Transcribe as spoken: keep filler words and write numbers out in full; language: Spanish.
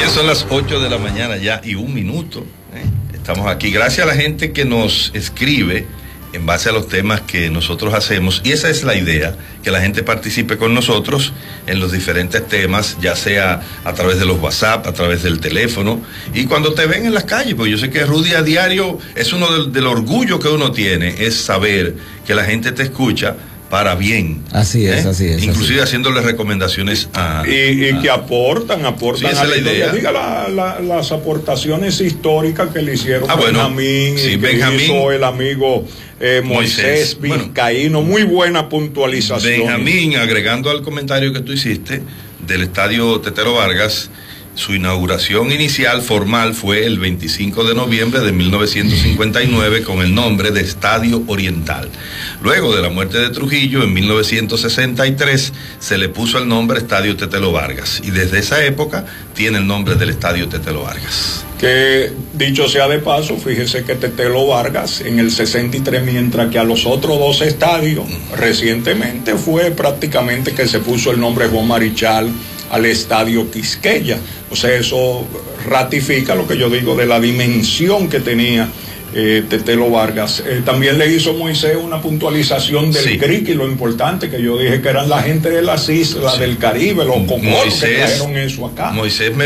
Ya son las ocho de la mañana ya y un minuto. ¿eh? Estamos aquí. Gracias a la gente que nos escribe en base a los temas que nosotros hacemos. Y esa es la idea, que la gente participe con nosotros en los diferentes temas, ya sea a través de los WhatsApp, a través del teléfono. Y cuando te ven en las calles, porque yo sé que Rudy a diario es uno del, del orgullo que uno tiene, es saber que la gente te escucha para bien. Así es, ¿eh? así es. Inclusive así. haciéndole recomendaciones a... Y, y a, que aportan, aportan. Sí, esa a es la idea. Diga la, la, las aportaciones históricas que le hicieron ah, bueno, Benjamín, sí, y que Benjamín, hizo el amigo eh, Moisés, Moisés Vizcaíno. Bueno, muy buena puntualización. Benjamín, agregando al comentario que tú hiciste del estadio Tetelo Vargas, su inauguración inicial formal fue el veinticinco de noviembre de mil novecientos cincuenta y nueve con el nombre de Estadio Oriental. Luego de la muerte de Trujillo en mil novecientos sesenta y tres se le puso el nombre Estadio Tetelo Vargas y desde esa época tiene el nombre del Estadio Tetelo Vargas. Que dicho sea de paso, fíjese que Tetelo Vargas en el sesenta y tres, mientras que a los otros dos estadios mm. recientemente fue prácticamente que se puso el nombre Juan Marichal al estadio Quisqueya. O sea, eso ratifica lo que yo digo de la dimensión que tenía eh, Tetelo Vargas. Eh, también le hizo Moisés una puntualización del sí. cricket, lo importante que yo dije que eran la gente de las islas sí. del Caribe, los cocoros que trajeron eso acá. Moisés